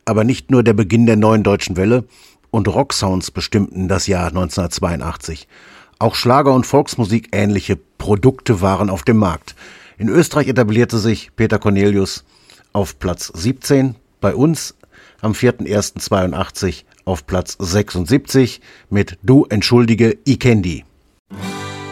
aber nicht nur der Beginn der neuen deutschen Welle und Rocksounds bestimmten das Jahr 1982. Auch Schlager- und Volksmusik ähnliche Produkte waren auf dem Markt. In Österreich etablierte sich Peter Cornelius auf Platz 17, bei uns am 4.1.82 auf Platz 76 mit Du entschuldige, ich kenn die.